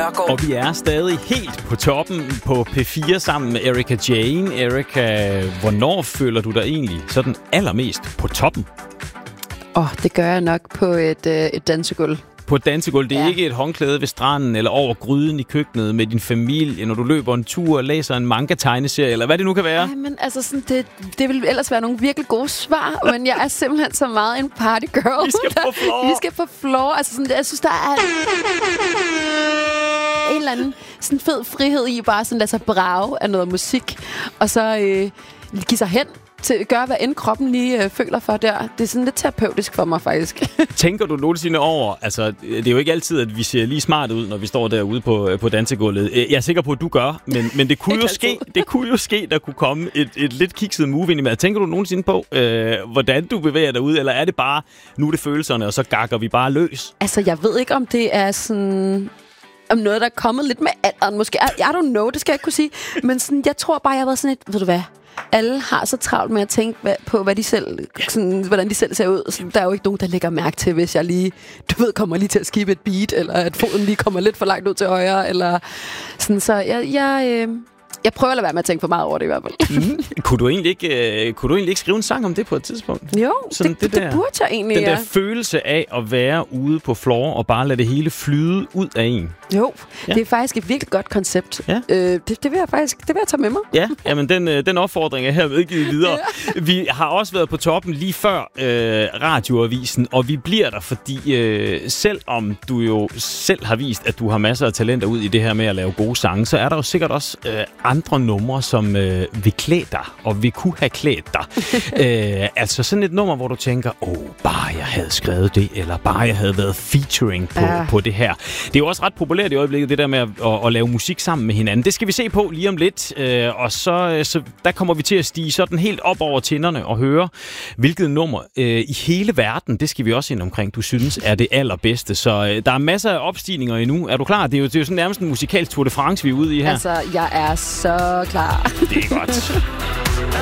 Nørgaard. Og vi er stadig helt på toppen på P4 sammen med Erika Jane. Erika, hvornår føler du dig egentlig sådan allermest på toppen? Det gør jeg nok på et dansegulv. På et dansegulv. Det er ikke et håndklæde ved stranden eller over gryden i køkkenet med din familie, når du løber en tur og læser en manga-tegneserie, eller hvad det nu kan være. Nej, men altså sådan, det vil ellers være nogle virkelig gode svar, men jeg er simpelthen så meget en party girl. Vi skal på floor. Vi skal på floor. Altså sådan, jeg synes, der er en eller anden sådan fed frihed i bare sådan lade sig brage af noget musik, og så give sig hen til at gøre, hvad end kroppen lige føler for der. Det er sådan lidt terapeutisk for mig, faktisk. Tænker du nogensinde over, altså det er jo ikke altid, at vi ser lige smart ud, når vi står derude på dansegulvet. Jeg er sikker på, at du gør, men det kunne jo ske, der kunne komme et lidt kikset move ind i med. Tænker du nogensinde på, hvordan du bevæger dig ud, eller er det bare, nu er det følelserne, og så gakker vi bare løs? Altså, jeg ved ikke, om det er sådan... om noget, der er kommet lidt med alderen, måske. I don't know, det skal jeg ikke kunne sige. Men sådan, jeg tror bare, jeg har været sådan et, ved du hvad, alle har så travlt med at tænke på, hvad de selv, sådan, hvordan de selv ser ud. Så der er jo ikke nogen, der lægger mærke til, hvis jeg lige, kommer lige til at skippe et beat, eller at foden lige kommer lidt for langt ud til højre, eller sådan. Så jeg prøver at lade være med at tænke for meget over det i hvert fald. Kunne du egentlig ikke skrive en sang om det på et tidspunkt? Jo, sådan det burde jeg egentlig. Den der følelse af at være ude på floor og bare lade det hele flyde ud af en. Jo, det er faktisk et virkelig godt koncept. Ja. Det vil jeg tage med mig. Ja, jamen den opfordring er her medgivet videre. Ja. Vi har også været på toppen lige før radioavisen, og vi bliver der, fordi selvom du jo selv har vist, at du har masser af talenter ud i det her med at lave gode sange, så er der jo sikkert også andre numre, som vil klæde dig, og vil kunne have klædt dig. Altså sådan et nummer, hvor du tænker, bare jeg havde skrevet det, eller bare jeg havde været featuring på det her. Det er jo også ret populært i øjeblikket, det der med at lave musik sammen med hinanden. Det skal vi se på lige om lidt, og så der kommer vi til at stige sådan helt op over tinderne og høre, hvilket nummer i hele verden, det skal vi også ind omkring, du synes er det allerbedste. Så der er masser af opstigninger endnu. Er du klar? Det er jo sådan nærmest en musikalsk Tour de France, vi er ude i her. Altså, jeg er så klar. Det er godt.